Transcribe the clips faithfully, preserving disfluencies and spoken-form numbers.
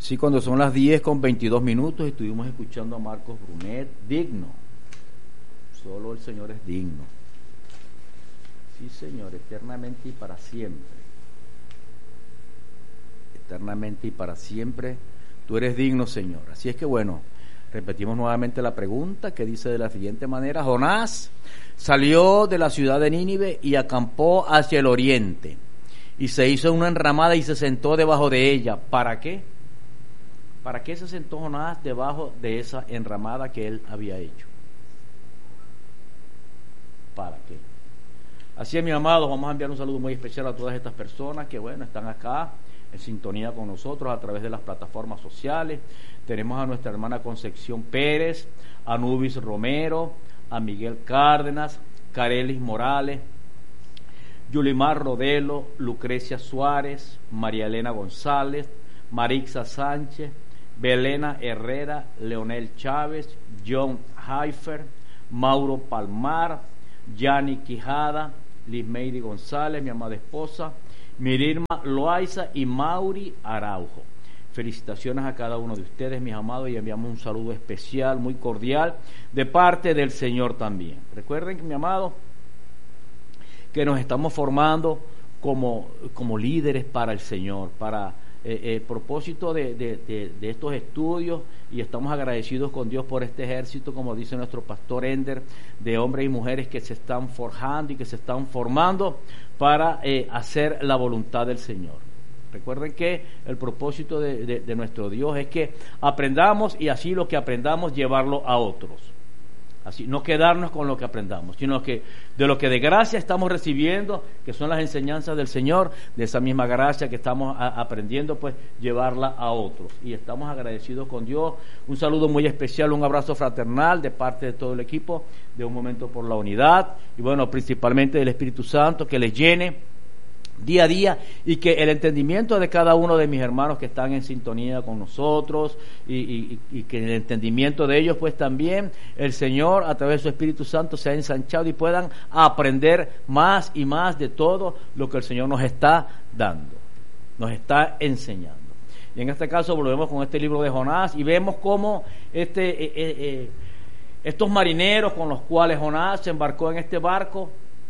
Sí, cuando son las diez con veintidós minutos estuvimos escuchando a Marcos Brunet, digno. Solo el Señor es digno. Sí, Señor, eternamente y para siempre. Eternamente y para siempre, tú eres digno, Señor. Así es que bueno, repetimos nuevamente la pregunta que dice de la siguiente manera: Jonás salió de la ciudad de Nínive y acampó hacia el oriente, y se hizo una enramada y se sentó debajo de ella. ¿Para qué? ¿Para qué se sentó Jonás debajo de esa enramada que él había hecho? ¿Para qué? Así es, mi amado, vamos a enviar un saludo muy especial a todas estas personas que, bueno, están acá en sintonía con nosotros a través de las plataformas sociales. Tenemos a nuestra hermana Concepción Pérez, a Nubis Romero, a Miguel Cárdenas, Carelis Morales, Yulimar Rodelo, Lucrecia Suárez, María Elena González, Marixa Sánchez, Belena Herrera, Leonel Chávez, John Haifer, Mauro Palmar, Yani Quijada, Lismeidi González, mi amada esposa, Mirirma Loaiza y Mauri Araujo. Felicitaciones a cada uno de ustedes, mis amados, y enviamos un saludo especial, muy cordial, de parte del Señor también. Recuerden, mi amado, que nos estamos formando como, como líderes para el Señor, para eh, el propósito de, de, de, de estos estudios, y estamos agradecidos con Dios por este ejército, como dice nuestro pastor Ender, de hombres y mujeres que se están forjando y que se están formando para eh, hacer la voluntad del Señor. Recuerden que el propósito de, de, de nuestro Dios es que aprendamos, y así lo que aprendamos llevarlo a otros. Así, no quedarnos con lo que aprendamos, sino que de lo que de gracia estamos recibiendo, que son las enseñanzas del Señor, de esa misma gracia que estamos a, aprendiendo, pues llevarla a otros. Y estamos agradecidos con Dios. Un saludo muy especial, un abrazo fraternal de parte de todo el equipo de Un Momento por la Unidad, y bueno, principalmente del Espíritu Santo, que les llene día a día, y que el entendimiento de cada uno de mis hermanos que están en sintonía con nosotros, y, y, y que el entendimiento de ellos, pues también el Señor a través de su Espíritu Santo se ha ensanchado y puedan aprender más y más de todo lo que el Señor nos está dando, nos está enseñando. Y en este caso volvemos con este libro de Jonás y vemos cómo este, eh, eh, eh, estos marineros con los cuales Jonás se embarcó en este barco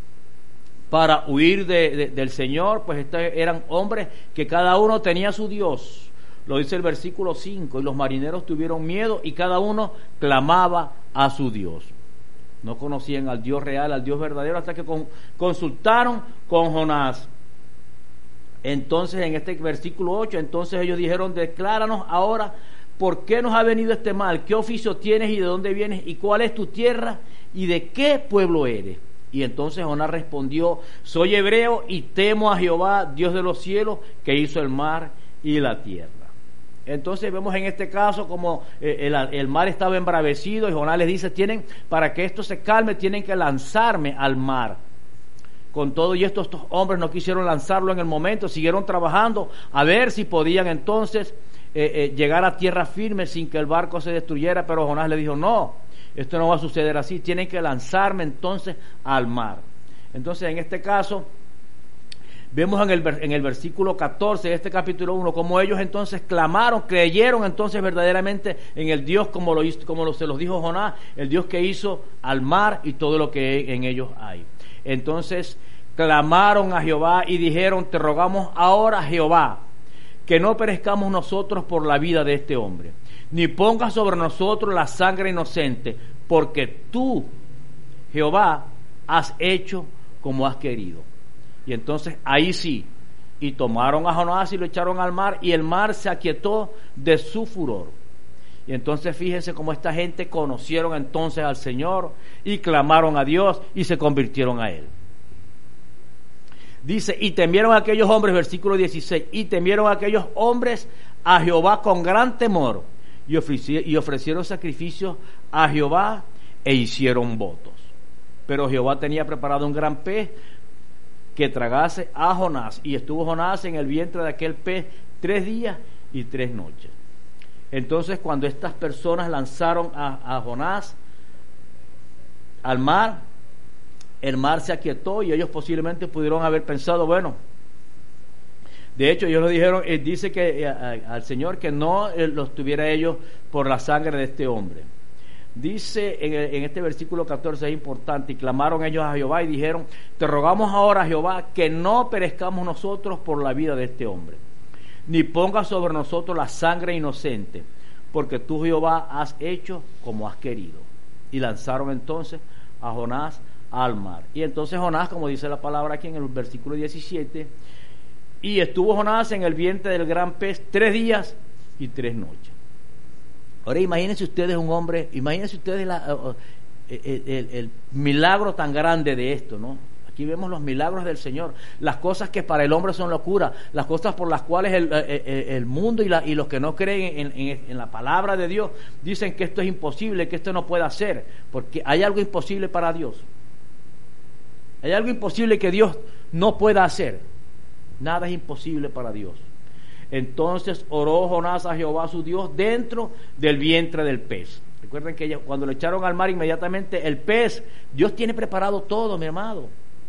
para huir de, de, del Señor, pues estos eran hombres que cada uno tenía su Dios. Lo dice el versículo cinco, y los marineros tuvieron miedo y cada uno clamaba a su Dios. No conocían al Dios real, al Dios verdadero, hasta que con, consultaron con Jonás. Entonces, en este versículo ocho, entonces ellos dijeron: decláranos ahora por qué nos ha venido este mal, qué oficio tienes y de dónde vienes, y cuál es tu tierra y de qué pueblo eres. Y entonces Jonás respondió: soy hebreo y temo a Jehová, Dios de los cielos, que hizo el mar y la tierra. Entonces vemos en este caso como eh, el, el mar estaba embravecido, y Jonás les dice: tienen, para que esto se calme, tienen que lanzarme al mar. Con todo y esto, estos hombres no quisieron lanzarlo en el momento, siguieron trabajando a ver si podían entonces eh, eh, llegar a tierra firme sin que el barco se destruyera, pero Jonás le dijo: no, esto no va a suceder así, tienen que lanzarme entonces al mar. Entonces, en este caso, vemos en el, en el versículo catorce de este capítulo uno, como ellos entonces clamaron, creyeron entonces verdaderamente en el Dios, como, lo hizo, como lo, se los dijo Jonás, el Dios que hizo al mar y todo lo que en ellos hay. Entonces, clamaron a Jehová y dijeron: te rogamos ahora, Jehová, que no perezcamos nosotros por la vida de este hombre, ni pongas sobre nosotros la sangre inocente, porque tú, Jehová, has hecho como has querido. Y entonces ahí sí, y tomaron a Jonás y lo echaron al mar, y el mar se aquietó de su furor. Y entonces fíjense cómo esta gente conocieron entonces al Señor y clamaron a Dios y se convirtieron a Él. Dice: y temieron a aquellos hombres, versículo dieciséis, y temieron a aquellos hombres a Jehová con gran temor, y ofrecieron, y ofrecieron sacrificios a Jehová e hicieron votos. Pero Jehová tenía preparado un gran pez que tragase a Jonás, y estuvo Jonás en el vientre de aquel pez tres días y tres noches. Entonces, cuando estas personas lanzaron a, a Jonás al mar, el mar se aquietó, y ellos posiblemente pudieron haber pensado: bueno, De hecho, ellos lo dijeron, eh, dice que eh, a, al Señor que no eh, los tuviera ellos por la sangre de este hombre. Dice en, el, en este versículo catorce, es importante, y clamaron ellos a Jehová y dijeron, te rogamos ahora, Jehová, que no perezcamos nosotros por la vida de este hombre, ni pongas sobre nosotros la sangre inocente, porque tú, Jehová, has hecho como has querido. Y lanzaron entonces a Jonás al mar. Y entonces Jonás, como dice la palabra aquí en el versículo diecisiete, y estuvo Jonás en el vientre del gran pez tres días y tres noches. Ahora imagínense ustedes un hombre, imagínense ustedes la, uh, el, el, el milagro tan grande de esto, ¿no? Aquí vemos los milagros del Señor, las cosas que para el hombre son locura, las cosas por las cuales el, el, el mundo y, la, y los que no creen en, en, en la palabra de Dios dicen que esto es imposible, que esto no puede hacer, porque hay algo imposible para Dios. Hay algo imposible que Dios no pueda hacer. Nada es imposible para Dios. Entonces oró Jonás a Jehová su Dios dentro del vientre del pez. Recuerden que cuando lo echaron al mar, inmediatamente el pez, Dios tiene preparado todo, mi amado.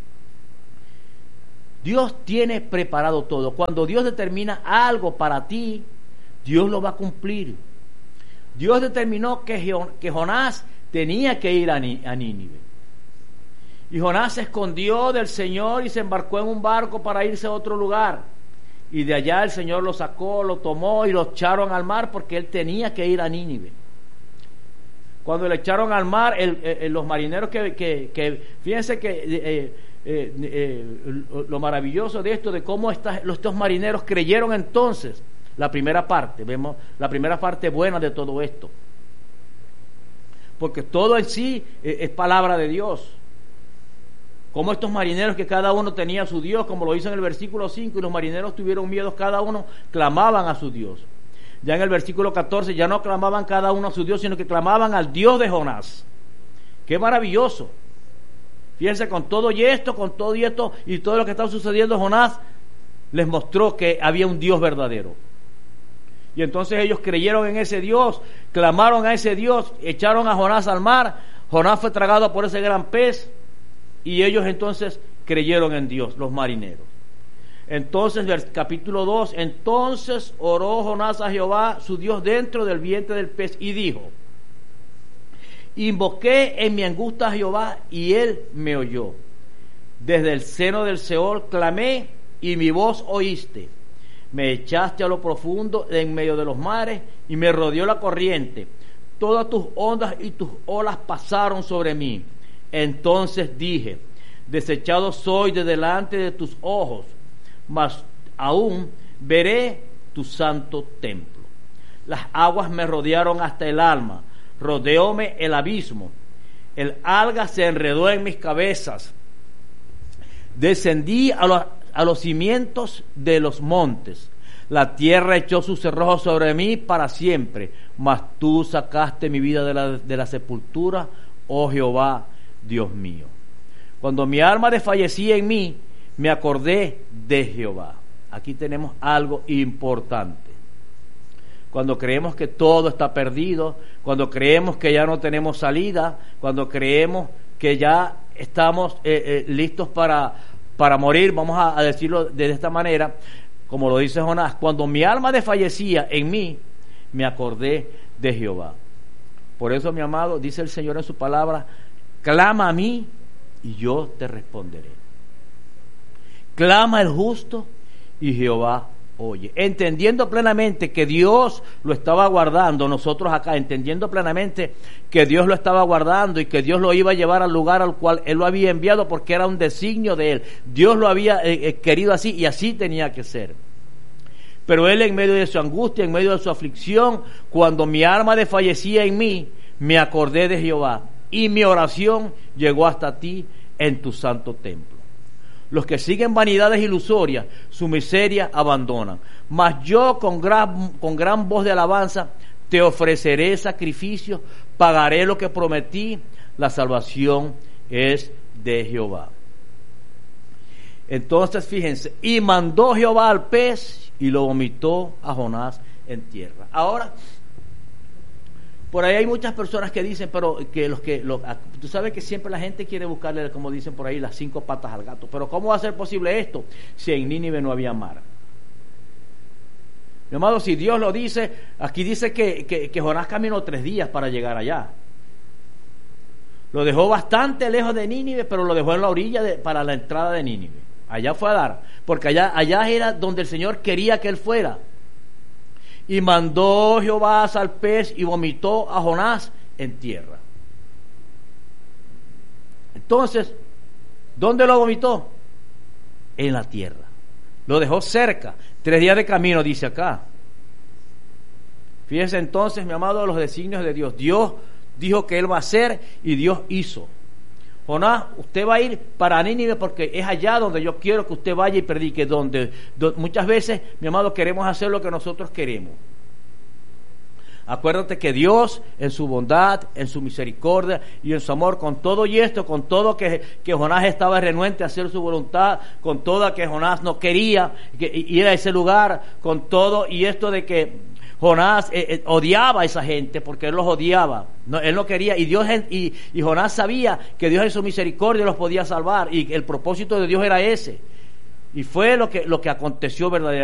Dios tiene preparado todo. Cuando Dios determina algo para ti, Dios lo va a cumplir. Dios determinó que, que Jonás tenía que ir a Nínive. Y Jonás se escondió del Señor y se embarcó en un barco para irse a otro lugar. Y de allá el Señor lo sacó, lo tomó y lo echaron al mar porque él tenía que ir a Nínive. Cuando le echaron al mar, el, el, los marineros que, que, que fíjense que eh, eh, eh, lo maravilloso de esto, de cómo estas, estos marineros creyeron entonces, la primera parte, vemos la primera parte buena de todo esto. Porque todo en sí eh, es palabra de Dios. Como estos marineros que cada uno tenía a su Dios, como lo hizo en el versículo cinco, y los marineros tuvieron miedo, cada uno clamaban a su Dios. Ya en el versículo catorce ya no clamaban cada uno a su Dios, sino que clamaban al Dios de Jonás. ¡Qué maravilloso! Fíjense, con todo y esto, con todo y esto, y todo lo que estaba sucediendo, Jonás les mostró que había un Dios verdadero. Y entonces ellos creyeron en ese Dios, clamaron a ese Dios, echaron a Jonás al mar, Jonás fue tragado por ese gran pez, y ellos entonces creyeron en Dios, los marineros. Entonces, capítulo dos, entonces oró Jonás a Jehová, su Dios, dentro del vientre del pez, y dijo, invoqué en mi angustia a Jehová, y él me oyó. Desde el seno del Seol clamé, y mi voz oíste. Me echaste a lo profundo en medio de los mares, y me rodeó la corriente. Todas tus ondas y tus olas pasaron sobre mí. Entonces dije, desechado soy de delante de tus ojos, mas aún veré tu santo templo. Las aguas me rodearon hasta el alma, rodeóme el abismo, el alga se enredó en mis cabezas. Descendí a los, a los cimientos de los montes, la tierra echó sus cerrojos sobre mí para siempre, mas tú sacaste mi vida de la, de la sepultura, oh Jehová, Dios mío. Cuando mi alma desfallecía en mí, me acordé de Jehová. Aquí tenemos algo importante. Cuando creemos que todo está perdido, cuando creemos que ya no tenemos salida, cuando creemos que ya estamos eh, eh, listos para, para morir, vamos a, a decirlo de esta manera, como lo dice Jonás, cuando mi alma desfallecía en mí, me acordé de Jehová. Por eso, mi amado, dice el Señor en su palabra, clama a mí y yo te responderé. Clama el justo y Jehová oye. Entendiendo plenamente que Dios lo estaba guardando, nosotros acá, entendiendo plenamente que Dios lo estaba guardando y que Dios lo iba a llevar al lugar al cual Él lo había enviado porque era un designio de Él. Dios lo había eh, querido así y así tenía que ser. Pero Él, en medio de su angustia, en medio de su aflicción, cuando mi alma desfallecía en mí, me acordé de Jehová. Y mi oración llegó hasta ti en tu santo templo. Los que siguen vanidades ilusorias, su miseria abandonan. Mas yo con gran, con gran voz de alabanza te ofreceré sacrificios, pagaré lo que prometí, la salvación es de Jehová. Entonces fíjense, y mandó Jehová al pez y lo vomitó a Jonás en tierra. Ahora, por ahí hay muchas personas que dicen, pero que los que, los, tú sabes que siempre la gente quiere buscarle, como dicen por ahí, las cinco patas al gato. Pero ¿cómo va a ser posible esto si en Nínive no había mar? Mi amado, si Dios lo dice, aquí dice que, que, que Jonás caminó tres días para llegar allá. Lo dejó bastante lejos de Nínive, pero lo dejó en la orilla de, para la entrada de Nínive. Allá fue a dar, porque allá, allá era donde el Señor quería que él fuera. Y mandó Jehová al pez y vomitó a Jonás en tierra. Entonces, ¿dónde lo vomitó? En la tierra. Lo dejó cerca, tres días de camino, dice acá. Fíjense entonces, mi amado, los designios de Dios. Dios dijo que él va a hacer y Dios hizo. Jonás, usted va a ir para Nínive porque es allá donde yo quiero que usted vaya y predique. Donde, donde muchas veces, mi amado, queremos hacer lo que nosotros queremos. Acuérdate que Dios, en su bondad, en su misericordia y en su amor, con todo y esto, con todo que, que Jonás estaba renuente a hacer su voluntad, con todo que Jonás no quería que, ir a ese lugar, con todo y esto de que Jonás eh, eh, odiaba a esa gente porque él los odiaba, no, él no quería, y Dios y, y Jonás sabía que Dios en su misericordia los podía salvar, y el propósito de Dios era ese, y fue lo que, lo que aconteció verdaderamente.